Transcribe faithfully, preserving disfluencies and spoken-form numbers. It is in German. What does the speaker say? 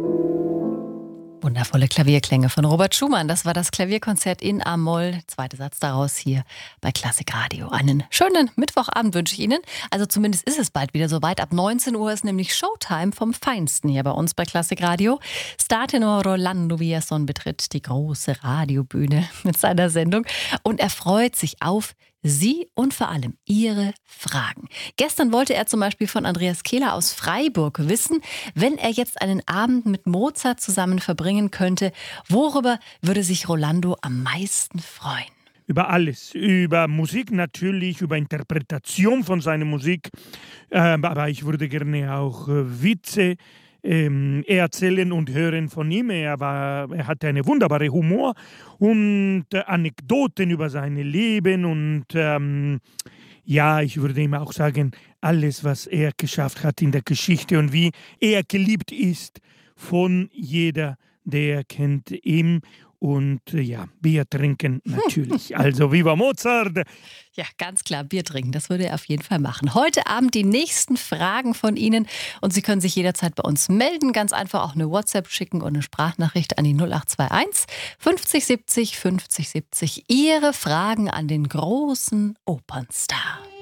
Wundervolle Klavierklänge von Robert Schumann. Das war das Klavierkonzert in A-Moll. Zweiter Satz daraus hier bei Klassik Radio. Einen schönen Mittwochabend wünsche ich Ihnen. Also zumindest ist es bald wieder soweit. Ab neunzehn Uhr ist nämlich Showtime vom Feinsten hier bei uns bei Klassik Radio. Startenor Rolando Villazón betritt die große Radiobühne mit seiner Sendung und er freut sich auf Sie und vor allem Ihre Fragen. Gestern wollte er zum Beispiel von Andreas Kehler aus Freiburg wissen, wenn er jetzt einen Abend mit Mozart zusammen verbringen könnte, worüber würde sich Rolando am meisten freuen? Über alles, über Musik natürlich, über Interpretation von seiner Musik, äh, aber ich würde gerne auch äh, Witze ähm, erzählen und hören von ihm. Er, war, er hatte eine wunderbare Humor und äh, Anekdoten über sein Leben und ähm, ja, ich würde ihm auch sagen, alles, was er geschafft hat in der Geschichte und wie er geliebt ist von jeder, der kennt ihn. Und äh, ja, Bier trinken natürlich. Also viva Mozart! Ja, ganz klar, Bier trinken, das würde er auf jeden Fall machen. Heute Abend die nächsten Fragen von Ihnen und Sie können sich jederzeit bei uns melden. Ganz einfach auch eine WhatsApp schicken und eine Sprachnachricht an die null acht zwei eins fünfzig siebzig fünfzig siebzig. Ihre Fragen an den großen Opernstar.